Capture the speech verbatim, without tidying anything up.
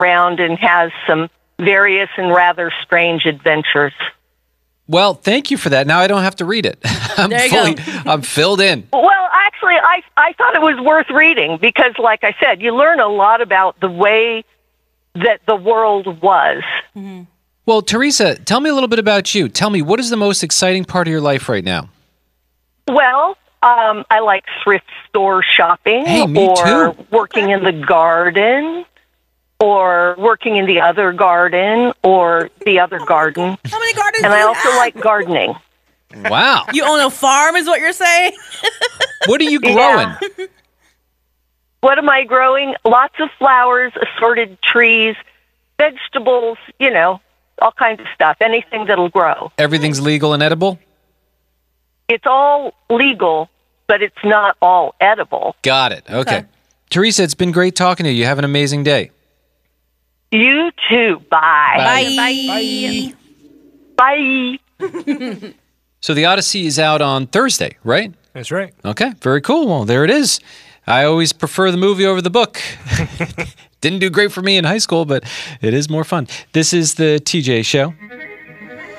around and has some various and rather strange adventures. Well, thank you for that. Now I don't have to read it. I'm There you fully, go. I'm filled in. Well, actually, I, I thought it was worth reading because, like I said, you learn a lot about the way that the world was. Mm-hmm. Well, Teresa, tell me a little bit about you. Tell me, what is the most exciting part of your life right now? Well, um, I like thrift store shopping Hey, me or too. working in the garden or working in the other garden or the other garden. How many gardens And do I you also have? like gardening. Wow. You own a farm is what you're saying? What are you Yeah. growing? What am I growing? Lots of flowers, assorted trees, vegetables, you know, all kinds of stuff, anything that'll grow. Everything's legal and edible? It's all legal, but it's not all edible. Got it. Okay. Okay. Teresa, it's been great talking to you. You have an amazing day. You too. Bye. Bye. Bye. So the Odyssey is out on Thursday, right? That's right. Okay, very cool. Well, there it is. I always prefer the movie over the book. Didn't do great for me in high school, but it is more fun. This is the T J Show.